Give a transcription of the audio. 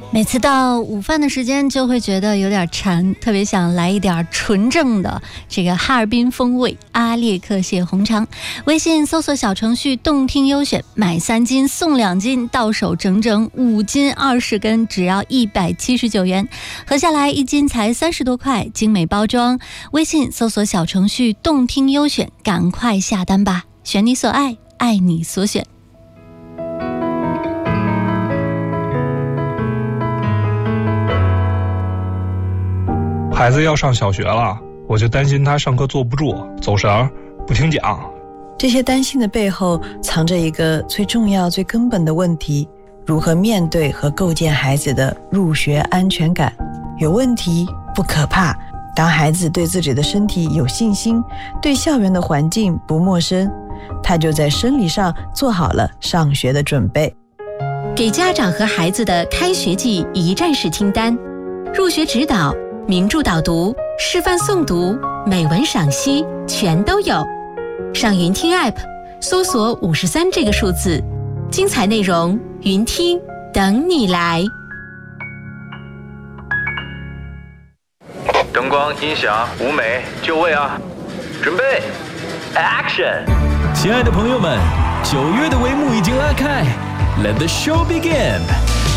每次到午饭的时间就会觉得有点馋，特别想来一点纯正的这个哈尔滨风味阿列克蟹红肠。微信搜索小程序动听优选，买3斤送2斤，到手整整5斤20根，只要179元，合下来1斤才30多块，精美包装。微信搜索小程序动听优选，赶快下单吧，选你所爱，爱你所选。 孩子要上小学了，我就担心他上课坐不住、走神、不听讲。 这些担心的背后藏着一个最重要、最根本的问题：如何面对和构建孩子的入学安全感。有问题不可怕，当孩子对自己的身体有信心，对校园的环境不陌生，他就在生理上做好了上学的准备。 给家长和孩子的开学季一站式清单：入学指导、名著导读、示范诵读、美文赏析，全都有。上云听 App 搜索53这个数字，精彩内容云听等你来。 灯光、音响、舞美，就位啊！准备 ，Action！ 亲爱的朋友们，9月的帷幕已经拉开 ，Let the show begin！